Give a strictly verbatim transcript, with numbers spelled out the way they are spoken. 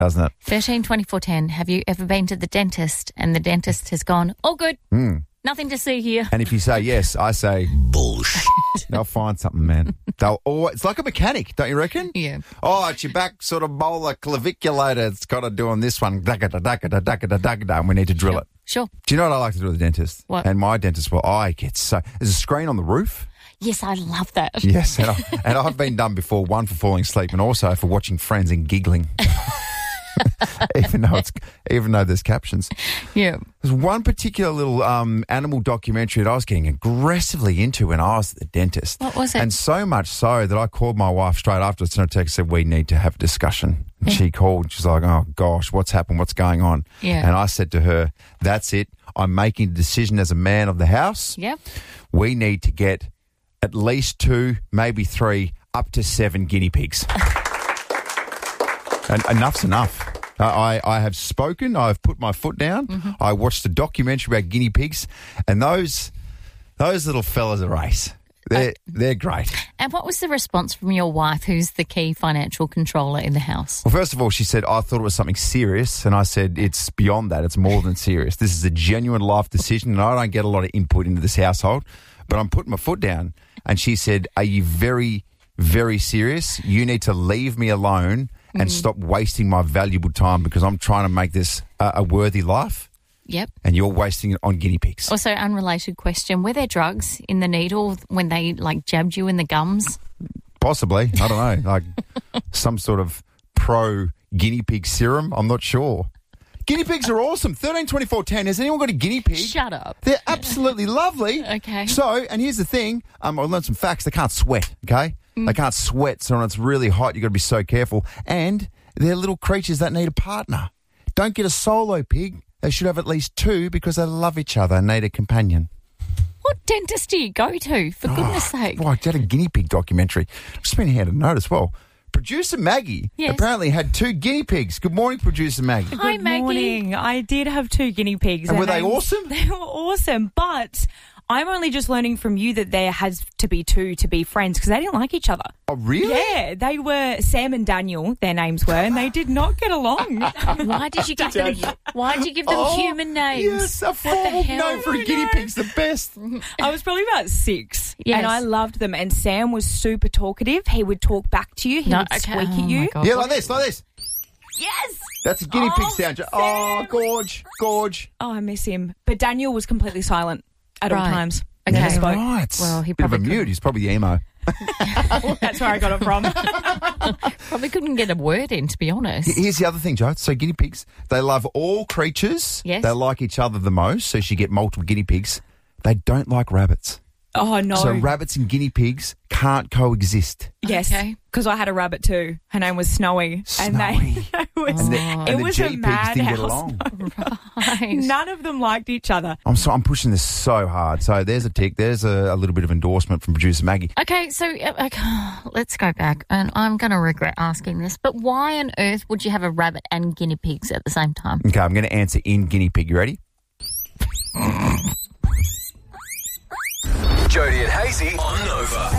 doesn't it? thirteen twenty-four ten. Have you ever been to the dentist and the dentist has gone, all good, Mm. nothing to see here? And if you say yes, I say bullshit. They'll find something, man. They'll always, it's like a mechanic, don't you reckon? Yeah. Oh, it's your back sort of molar claviculator. It's got to do on this one. Da-ga-da-da-ga-da-da-ga-da-da, and we need to drill Sure. it. Sure. Do you know what I like to do with the dentist? What? And my dentist, well, I get so... There's a screen on the roof. Yes, I love that. Yes, and, I, and I've been done before, one for falling asleep and also for watching Friends and giggling. even though it's even though there's captions. Yeah. There's one particular little um, animal documentary that I was getting aggressively into when I was at the dentist. What was it? And so much so that I called my wife straight after, sent her a text, said, we need to have a discussion. And Yeah. she called. She's like, oh, gosh, what's happened? What's going on? Yeah. And I said to her, that's it. I'm making a decision as a man of the house. Yep. We need to get at least two, maybe three, up to seven guinea pigs. And enough's enough. Uh, I, I have spoken. I've put my foot down. Mm-hmm. I watched a documentary about guinea pigs, and those those little fellas are ace. They're Uh, they're great. And what was the response from your wife, who's the key financial controller in the house? Well, first of all, she said, I thought it was something serious, and I said, it's beyond that. It's more than serious. This is a genuine life decision, and I don't get a lot of input into this household, but I'm putting my foot down. And she said, are you very, very serious? You need to leave me alone and Mm. stop wasting my valuable time because I'm trying to make this a, a worthy life, Yep. and you're wasting it on guinea pigs. Also, unrelated question, were there drugs in the needle when they, like, jabbed you in the gums? Possibly. I don't know. Like some sort of pro guinea pig serum. I'm not sure. Guinea pigs are awesome. thirteen twenty-four ten. Has anyone got a guinea pig? Shut up. They're absolutely lovely. Okay. So, and here's the thing. Um, I learned some facts. They can't sweat, okay? They can't sweat, so when it's really hot, you've got to be so careful. And they're little creatures that need a partner. Don't get a solo pig. They should have at least two because they love each other and need a companion. What dentist do you go to, for goodness sake? Boy, I did a guinea pig documentary. I've just been here to notice. Well, producer Maggie Yes. apparently had two guinea pigs. Good morning, producer Maggie. Hi, Good Maggie. morning. I did have two guinea pigs. And were they names- awesome? They were awesome, but I'm only just learning from you that there has to be two to be friends because they didn't like each other. Oh, really? Yeah, they were Sam and Daniel, their names were, and they did not get along. Why did you give them? Why did you give them Oh, human names? Yes, a What the formal hell? name for a guinea pig's the best. I was probably about six, Yes. and I loved them. And Sam was super talkative. He would talk back to you. He No, would okay. squeak Oh, at you. my God. Yeah, like this, like this. Yes. That's a guinea pig Oh, sound. Oh, gorge, gorge. Oh, I miss him. But Daniel was completely silent at all Right. times. Okay. Never spoke. Right. Well, he Bit of a probably mute. He's probably the emo. That's where I got it from. Probably couldn't get a word in, to be honest. Here's the other thing, Joe. So guinea pigs, they love all creatures. Yes. They like each other the most, so you get multiple guinea pigs. They don't like rabbits. Oh, no. So rabbits and guinea pigs can't coexist. Yes, Okay. because I had a rabbit too. Her name was Snowy, Snowy. and they it was, And the, it and the was G a pigs didn't get madhouse. along. Right. None of them liked each other. I'm so I'm pushing this so hard. So there's a tick. There's a, a little bit of endorsement from producer Maggie. Okay, so uh, okay, let's go back, and I'm going to regret asking this, but why on earth would you have a rabbit and guinea pigs at the same time? Okay, I'm going to answer in guinea pig. You ready? Jody and Hazy on Nova.